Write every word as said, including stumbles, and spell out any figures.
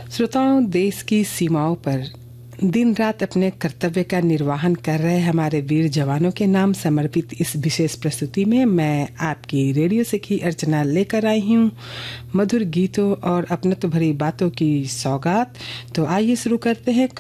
श्रोताओं, देश की सीमाओं पर दिन रात अपने कर्तव्य का निर्वहन कर रहे हमारे वीर जवानों के नाम समर्पित इस विशेष प्रस्तुति में मैं आपकी रेडियो सखी अर्चना लेकर आई हूँ मधुर गीतों और अपनत्व भरी बातों की सौगात। तो आइए शुरू करते हैं